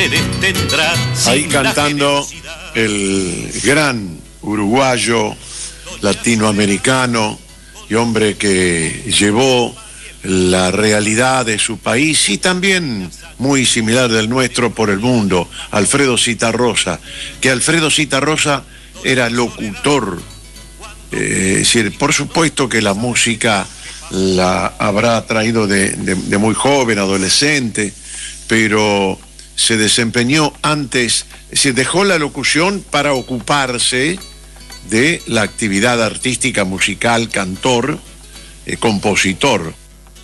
Ahí cantando el gran uruguayo, latinoamericano y hombre que llevó la realidad de su país y también muy similar del nuestro por el mundo, Alfredo Zitarrosa, que Alfredo Zitarrosa era locutor, es decir, por supuesto que la música la habrá traído de muy joven, adolescente, pero se desempeñó antes, es decir, dejó la locución para ocuparse de la actividad artística, musical, cantor, compositor.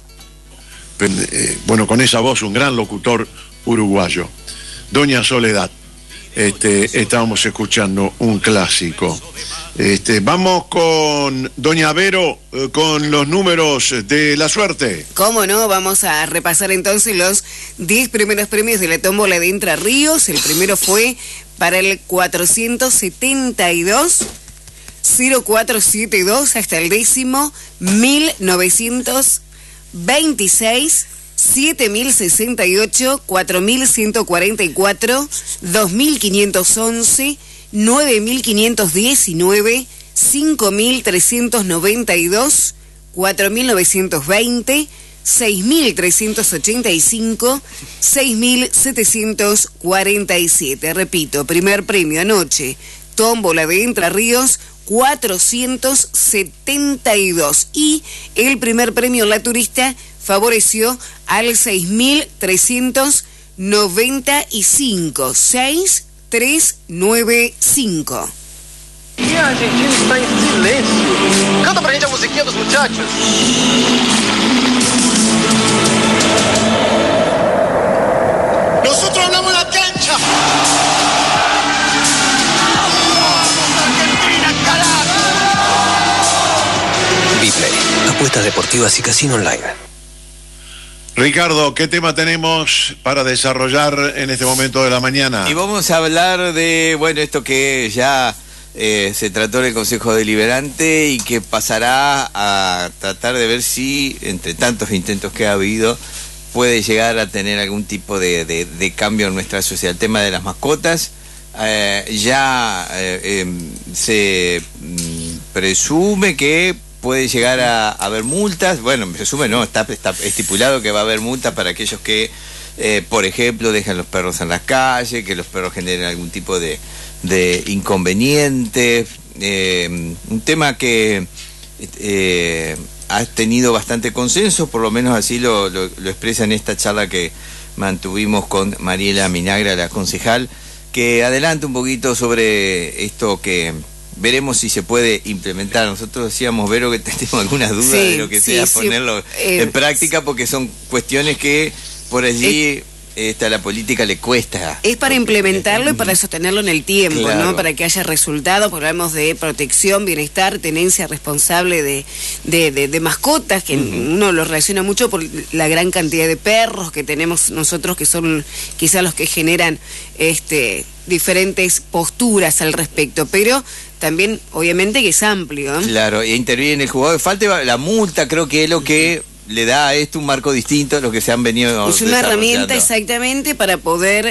Bueno, con esa voz, un gran locutor uruguayo. Doña Soledad, estábamos escuchando un clásico. Vamos con Doña Vero, con los números de la suerte. ¿Cómo no? Vamos a repasar entonces los 10 primeros premios de la tómbola de Entre Ríos. El primero fue para el 472, 0472, hasta el décimo, 1926, 7068, 4144, 2511, 9519, 5392, 4920, 6385, 6747. Repito, primer premio anoche, tómbola de Entre Ríos, 472. Y el primer premio La Turista favoreció al 6395, 6395. E a Argentina está em silêncio. Canta pra gente a musiquinha dos muchachos. Nosotros hablamos la cancha. Argentina, carajo. Biplay, apuestas deportivas y casino online. Ricardo, ¿qué tema tenemos para desarrollar en este momento de la mañana? Y vamos a hablar de, bueno, esto que ya se trató en el Consejo Deliberante y que pasará a tratar de ver si, entre tantos intentos que ha habido, puede llegar a tener algún tipo de cambio en nuestra sociedad. El tema de las mascotas, se presume que puede llegar a haber multas. Bueno, presume no, está estipulado que va a haber multas para aquellos que, por ejemplo, dejan los perros en la calle, que los perros generen algún tipo de inconveniente. Un tema que ha tenido bastante consenso, por lo menos así lo expresa en esta charla que mantuvimos con Mariela Minagra, la concejal, que adelanta un poquito sobre esto que veremos si se puede implementar. Nosotros decíamos, Vero, que tenemos algunas dudas de lo que sea ponerlo en práctica, porque son cuestiones que por allí a la política le cuesta. Es para implementarlo y para sostenerlo en el tiempo, claro, ¿no? Para que haya resultados, porque hablamos de protección, bienestar, tenencia responsable de mascotas, que uno lo relaciona mucho por la gran cantidad de perros que tenemos nosotros, que son quizás los que generan diferentes posturas al respecto, pero también obviamente que es amplio, ¿eh? Claro, e interviene en el juzgado de falta, la multa creo que es lo que le da a esto un marco distinto a lo que se han venido es una herramienta exactamente para poder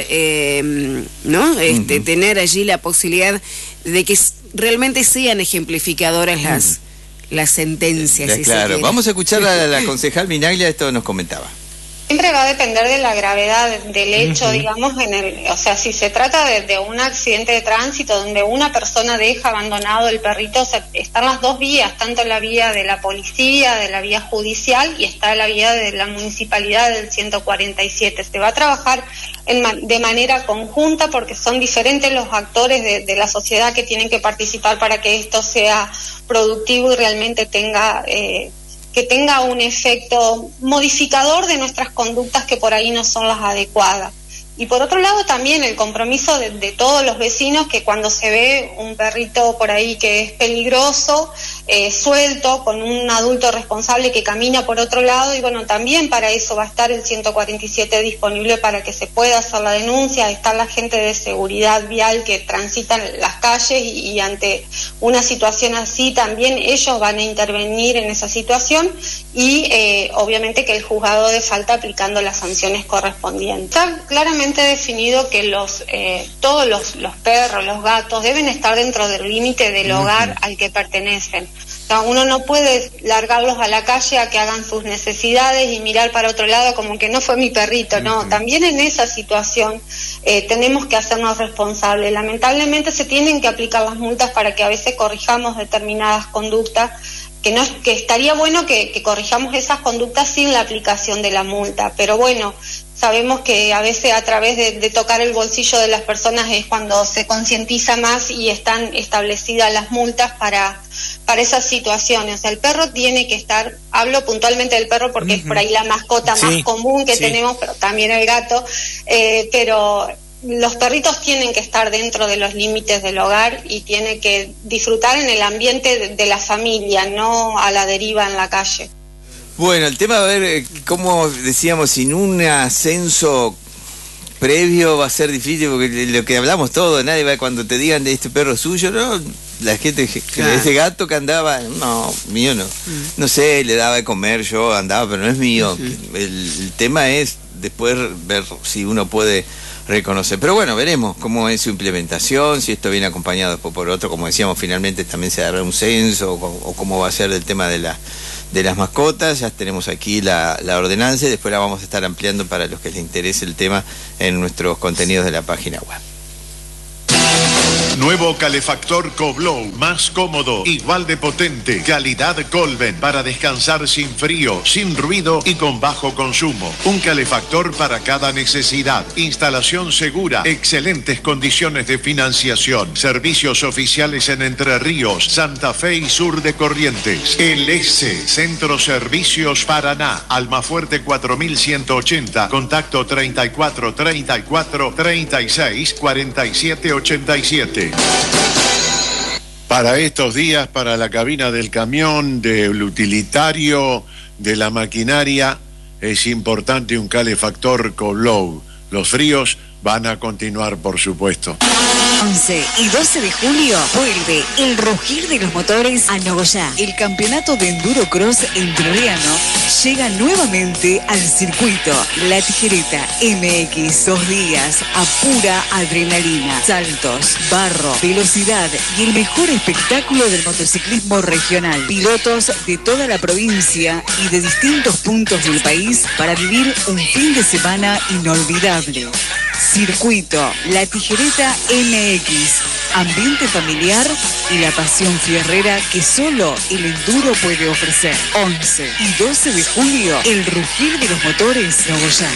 tener allí la posibilidad de que realmente sean ejemplificadoras las sentencias. Claro, vamos a escuchar a la concejal Minaglia, esto nos comentaba. Siempre va a depender de la gravedad del hecho, digamos, o sea, si se trata de un accidente de tránsito donde una persona deja abandonado el perrito, o sea, están las dos vías, tanto la vía de la policía, de la vía judicial, y está la vía de la municipalidad del 147. Se va a trabajar de manera conjunta porque son diferentes los actores de la sociedad que tienen que participar para que esto sea productivo y realmente tenga un efecto modificador de nuestras conductas que por ahí no son las adecuadas. Y por otro lado también el compromiso de todos los vecinos, que cuando se ve un perrito por ahí que es peligroso, suelto, con un adulto responsable que camina por otro lado, y bueno, también para eso va a estar el 147 disponible para que se pueda hacer la denuncia. Está la gente de seguridad vial que transitan las calles y ante una situación así también ellos van a intervenir en esa situación. y obviamente que el juzgado de falta aplicando las sanciones correspondientes. Está claramente definido que todos los perros, los gatos deben estar dentro del límite del hogar al que pertenecen. O sea, uno no puede largarlos a la calle a que hagan sus necesidades y mirar para otro lado como que no fue mi perrito, no. También en esa situación tenemos que hacernos responsables. Lamentablemente se tienen que aplicar las multas para que a veces corrijamos determinadas conductas, que estaría bueno que corrijamos esas conductas sin la aplicación de la multa, pero bueno, sabemos que a veces a través de tocar el bolsillo de las personas es cuando se concientiza más y están establecidas las multas para esas situaciones. O sea, el perro tiene que estar, hablo puntualmente del perro porque es por ahí la mascota más común que tenemos, pero también el gato, pero los perritos tienen que estar dentro de los límites del hogar y tienen que disfrutar en el ambiente de la familia, no a la deriva en la calle. Bueno, el tema, a ver, como decíamos, sin un ascenso previo va a ser difícil, porque lo que hablamos todo, nadie va, cuando te digan de este perro es suyo, no, la gente, ese gato que andaba, no, mío no, no sé, le daba de comer, yo andaba, pero no es mío. El tema es después ver si uno puede reconocer, pero bueno, veremos cómo es su implementación, si esto viene acompañado después por otro, como decíamos, finalmente también se dará un censo, o cómo va a ser el tema de las mascotas. Ya tenemos aquí la ordenanza y después la vamos a estar ampliando para los que les interese el tema en nuestros contenidos de la página web. Nuevo calefactor Coblow, más cómodo, igual de potente, calidad Colven, para descansar sin frío, sin ruido y con bajo consumo. Un calefactor para cada necesidad, instalación segura, excelentes condiciones de financiación, servicios oficiales en Entre Ríos, Santa Fe y sur de Corrientes. El S, Centro Servicios Paraná, Almafuerte 4180, contacto 34 34 36 47 87. Para estos días, para la cabina del camión, del utilitario, de la maquinaria, es importante un calefactor Coblow. Los fríos van a continuar, por supuesto. 11 y 12 de julio vuelve el rugir de los motores a Nogoyá. El campeonato de Enduro Cross entrerriano llega nuevamente al circuito La Tijereta MX. 2 días a pura adrenalina, saltos, barro, velocidad y el mejor espectáculo del motociclismo regional. Pilotos de toda la provincia y de distintos puntos del país para vivir un fin de semana inolvidable. Circuito La Tijereta MX, ambiente familiar y la pasión fierrera que solo el enduro puede ofrecer. 11 y 12 de julio, el rugir de los motores Nogoyá.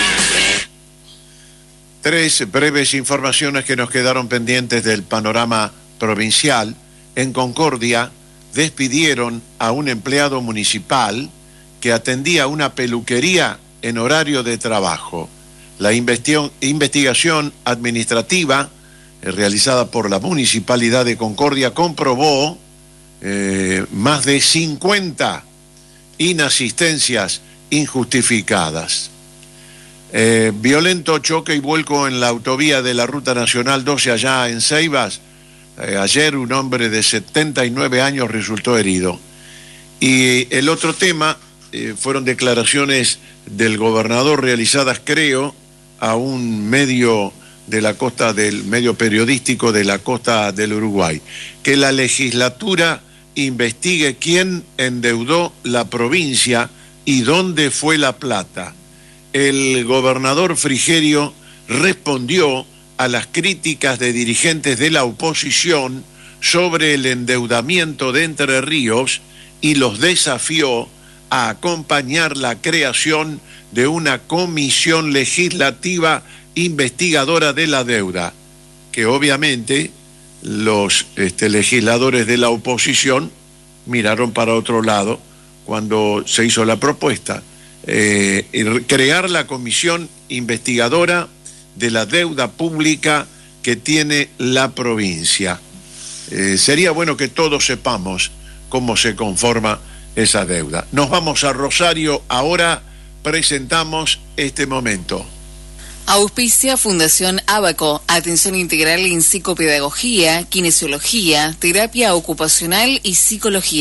3 breves informaciones que nos quedaron pendientes del panorama provincial. En Concordia despidieron a un empleado municipal que atendía una peluquería en horario de trabajo. La investigación administrativa realizada por la Municipalidad de Concordia comprobó más de 50 inasistencias injustificadas. Violento choque y vuelco en la autovía de la Ruta Nacional 12 allá en Ceibas. Ayer un hombre de 79 años resultó herido. Y el otro tema fueron declaraciones del gobernador realizadas, creo, a un medio de la costa, del medio periodístico de la costa del Uruguay, que la legislatura investigue quién endeudó la provincia y dónde fue la plata. El gobernador Frigerio respondió a las críticas de dirigentes de la oposición sobre el endeudamiento de Entre Ríos y los desafió a acompañar la creación de una comisión legislativa investigadora de la deuda, que obviamente los legisladores de la oposición miraron para otro lado cuando se hizo la propuesta. Crear la comisión investigadora de la deuda pública que tiene la provincia. Sería bueno que todos sepamos cómo se conforma esa deuda. Nos vamos a Rosario, ahora presentamos este momento. Auspicia Fundación Ábaco, atención integral en psicopedagogía, kinesiología, terapia ocupacional y psicología.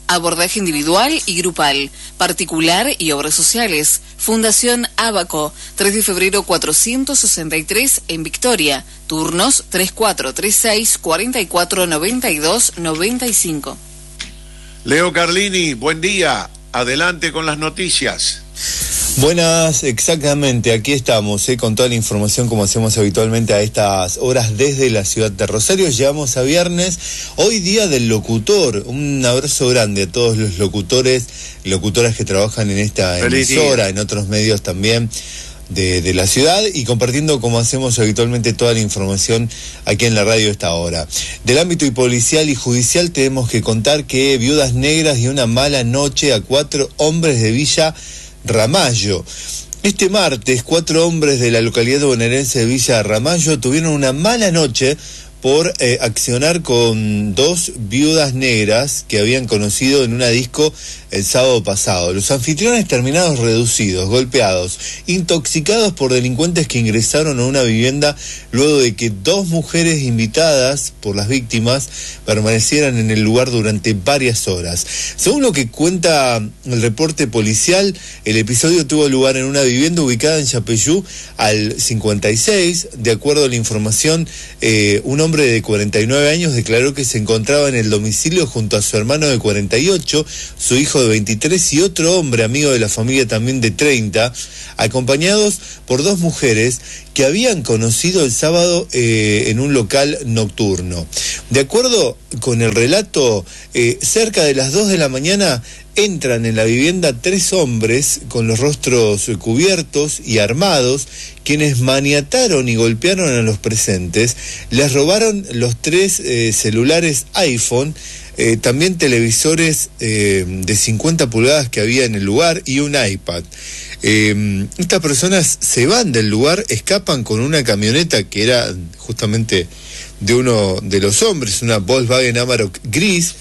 Abordaje individual y grupal, particular y obras sociales. Fundación Abaco, 3 de febrero 463 en Victoria. Turnos 3436 44 92 95. Leo Carlini, buen día. Adelante con las noticias. Buenas, exactamente, aquí estamos con toda la información como hacemos habitualmente a estas horas desde la ciudad de Rosario. Llegamos a viernes, hoy día del locutor. Un abrazo grande a todos los locutores y locutoras que trabajan en esta emisora, en otros medios también de la ciudad, y compartiendo como hacemos habitualmente toda la información aquí en la radio a esta hora. Del ámbito policial y judicial tenemos que contar que viudas negras y una mala noche a 4 hombres de Villa Ramallo. Este martes, 4 hombres de la localidad bonaerense de Villa Ramallo tuvieron una mala noche por accionar con 2 viudas negras que habían conocido en una disco el sábado pasado. Los anfitriones terminaron reducidos, golpeados, intoxicados por delincuentes que ingresaron a una vivienda luego de que 2 mujeres invitadas por las víctimas permanecieran en el lugar durante varias horas. Según lo que cuenta el reporte policial, el episodio tuvo lugar en una vivienda ubicada en Yapeyú al 56. De acuerdo a la información, un hombre de 49 años declaró que se encontraba en el domicilio junto a su hermano de 48, su hijo de 23 y otro hombre amigo de la familia también de 30, acompañados por 2 mujeres que habían conocido el sábado en un local nocturno. De acuerdo con el relato, cerca de las 2 de la mañana entran en la vivienda 3 hombres con los rostros cubiertos y armados, quienes maniataron y golpearon a los presentes. Les robaron los 3 celulares iPhone, también televisores de 50 pulgadas que había en el lugar y un iPad. Estas personas se van del lugar, escapan con una camioneta que era justamente de uno de los hombres, una Volkswagen Amarok gris.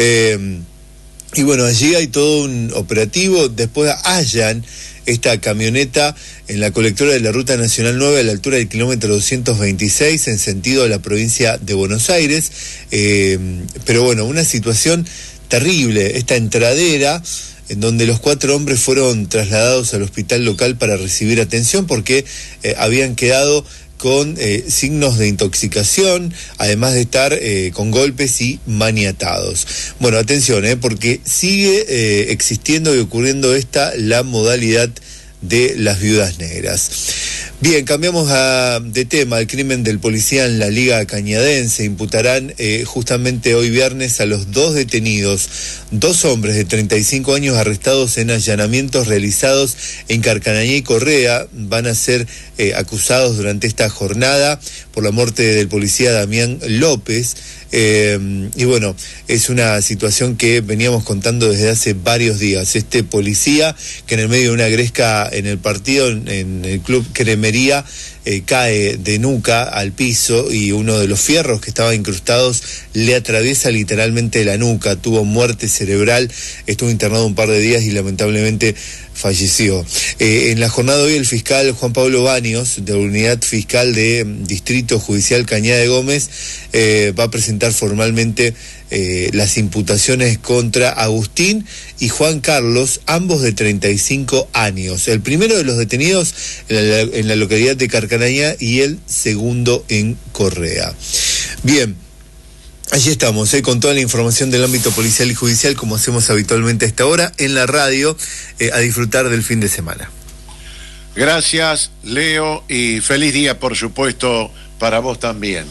Y bueno, allí hay todo un operativo. Después hallan esta camioneta en la colectora de la Ruta Nacional 9 a la altura del kilómetro 226 en sentido a la provincia de Buenos Aires. Pero bueno, una situación terrible, esta entradera en donde los 4 hombres fueron trasladados al hospital local para recibir atención porque habían quedado con signos de intoxicación, además de estar con golpes y maniatados. Bueno, atención, porque sigue existiendo y ocurriendo la modalidad de las viudas negras. Bien, cambiamos de tema. El crimen del policía en la Liga Cañadense. Imputarán justamente hoy viernes a los 2 detenidos, 2 hombres de 35 años arrestados en allanamientos realizados en Carcanañá y Correa. Van a ser acusados durante esta jornada por la muerte del policía Damián López. Y bueno, es una situación que veníamos contando desde hace varios días. Este policía que en el medio de una gresca en el partido, en el club Cremería, cae de nuca al piso y uno de los fierros que estaban incrustados le atraviesa literalmente la nuca. Tuvo muerte cerebral, estuvo internado un par de días y lamentablemente falleció. En la jornada de hoy el fiscal Juan Pablo Baños, de la Unidad Fiscal de Distrito Judicial Cañada de Gómez, va a presentar formalmente las imputaciones contra Agustín y Juan Carlos, ambos de 35 años. El primero de los detenidos en la localidad de Carcanañá y el segundo en Correa. Bien. Allí estamos, con toda la información del ámbito policial y judicial, como hacemos habitualmente a esta hora, en la radio, a disfrutar del fin de semana. Gracias, Leo, y feliz día, por supuesto, para vos también.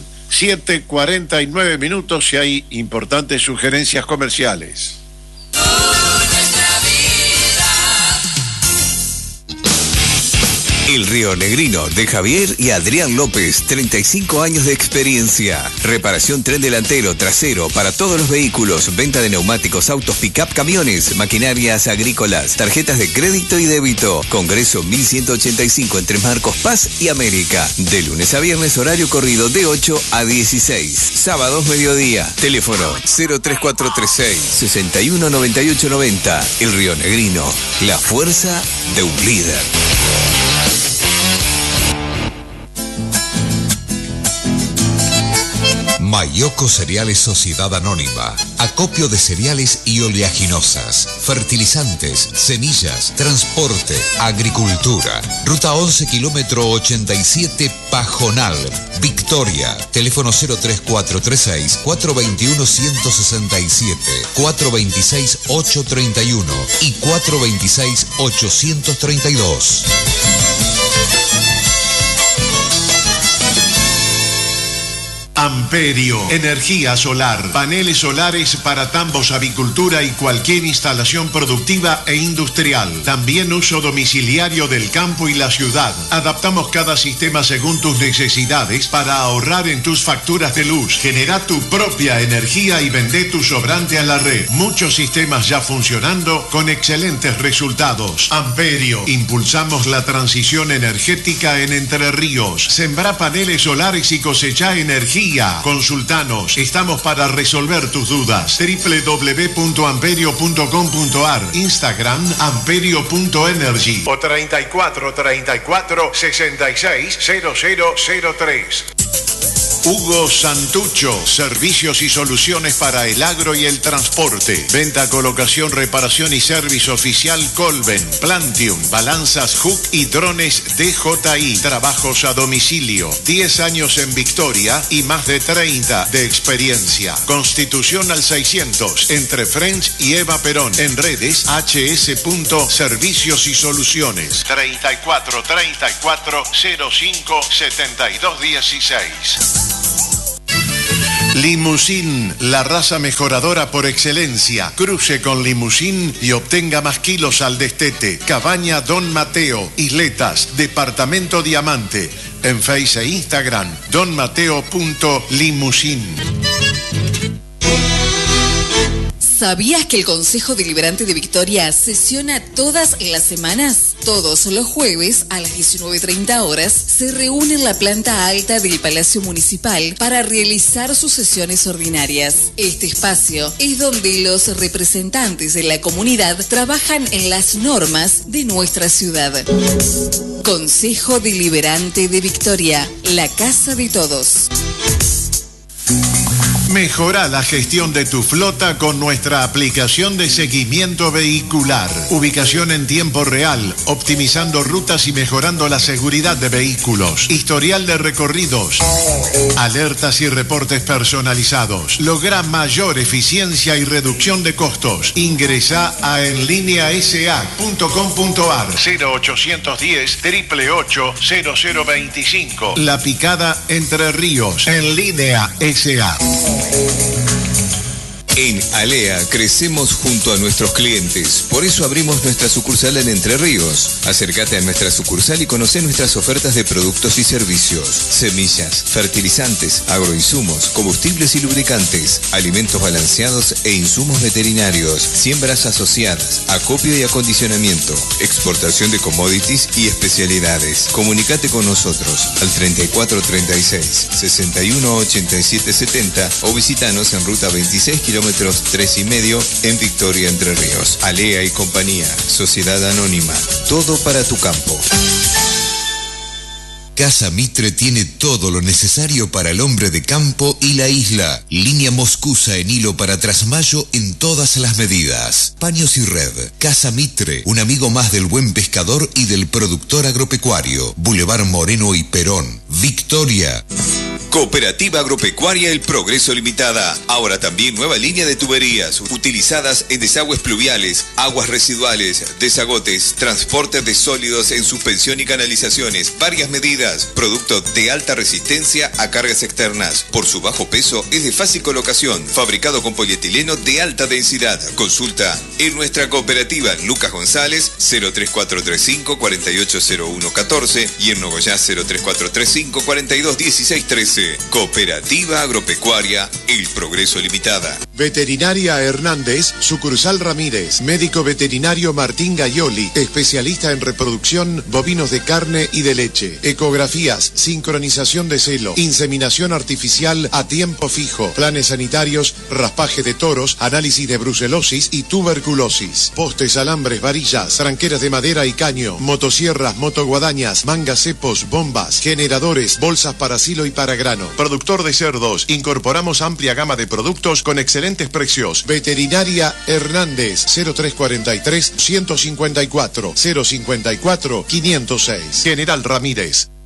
7:49 y hay importantes sugerencias comerciales. El Río Negrino de Javier y Adrián López, 35 años de experiencia. Reparación tren delantero, trasero para todos los vehículos, venta de neumáticos, autos, pick-up, camiones, maquinarias agrícolas, tarjetas de crédito y débito. Congreso 1185 entre Marcos Paz y América. De lunes a viernes, horario corrido de 8 a 16. Sábados mediodía. Teléfono 03436 619890. El Río Negrino, la fuerza de un líder. Mayoco Cereales Sociedad Anónima. Acopio de cereales y oleaginosas, fertilizantes, semillas, transporte, agricultura. Ruta 11, kilómetro 87, Pajonal, Victoria. Teléfono 03436 421 167, 426 831 y 426 832. Amperio, energía solar, paneles solares para tambos, avicultura y cualquier instalación productiva e industrial. También uso domiciliario del campo y la ciudad. Adaptamos cada sistema según tus necesidades para ahorrar en tus facturas de luz. Genera tu propia energía y vende tu sobrante a la red. Muchos sistemas ya funcionando con excelentes resultados. Amperio, impulsamos la transición energética en Entre Ríos. Sembra paneles solares y cosecha energía. Consultanos, estamos para resolver tus dudas. www.amperio.com.ar, Instagram amperio.energy o 34 34 66 0003. Hugo Santucho, servicios y soluciones para el agro y el transporte. Venta, colocación, reparación y servicio oficial Colben, Plantium, balanzas Hook y drones DJI. Trabajos a domicilio. 10 años en Victoria y más de 30 de experiencia. Constitución al 600, entre French y Eva Perón. En redes hs.servicios y soluciones. 34 34 05 72 16. Limusín, la raza mejoradora por excelencia. Cruce con Limusín y obtenga más kilos al destete. Cabaña Don Mateo, Isletas, Departamento Diamante. En Face e Instagram, donmateo.limusín. ¿Sabías que el Consejo Deliberante de Victoria sesiona todas las semanas? Todos los jueves a las 19:30 horas se reúne en la planta alta del Palacio Municipal para realizar sus sesiones ordinarias. Este espacio es donde los representantes de la comunidad trabajan en las normas de nuestra ciudad. Consejo Deliberante de Victoria, la casa de todos. Mejora la gestión de tu flota con nuestra aplicación de seguimiento vehicular. Ubicación en tiempo real, optimizando rutas y mejorando la seguridad de vehículos. Historial de recorridos. Alertas y reportes personalizados. Logra mayor eficiencia y reducción de costos. Ingresa a enlineasa.com.ar 0810 888 0025. La Picada, Entre Ríos. En Línea SA. En Alea crecemos junto a nuestros clientes, por eso abrimos nuestra sucursal en Entre Ríos. Acércate a nuestra sucursal y conoce nuestras ofertas de productos y servicios: semillas, fertilizantes, agroinsumos, combustibles y lubricantes, alimentos balanceados e insumos veterinarios, siembras asociadas, acopio y acondicionamiento, exportación de commodities y especialidades. Comunicate con nosotros al 3436 61 87 70 o visítanos en ruta 26 kilómetros 3,5 en Victoria, Entre Ríos. Alea y compañía, Sociedad Anónima, todo para tu campo. Casa Mitre tiene todo lo necesario para el hombre de campo y la isla. Línea moscusa en hilo para trasmayo en todas las medidas. Paños y red. Casa Mitre, un amigo más del buen pescador y del productor agropecuario. Boulevard Moreno y Perón, Victoria. Cooperativa Agropecuaria El Progreso Limitada. Ahora también nueva línea de tuberías utilizadas en desagües pluviales, aguas residuales, desagotes, transporte de sólidos en suspensión y canalizaciones, varias medidas. Producto de alta resistencia a cargas externas. Por su bajo peso es de fácil colocación. Fabricado con polietileno de alta densidad. Consulta en nuestra cooperativa Lucas González 03435 480114 y en Nogoyá 03435 421613. Cooperativa Agropecuaria El Progreso Limitada. Veterinaria Hernández, sucursal Ramírez. Médico veterinario Martín Gaioli, especialista en reproducción bovinos de carne y de leche. Ecografías, sincronización de celo, inseminación artificial a tiempo fijo, planes sanitarios, raspaje de toros, análisis de brucelosis y tuberculosis. Postes, alambres, varillas, tranqueras de madera y caño, motosierras, motoguadañas, mangas cepos, bombas, generadores, bolsas para silo y para grano. Altiplano. Productor de cerdos. Incorporamos amplia gama de productos con excelentes precios. Veterinaria Hernández, 0343 154 054 506. General Ramírez.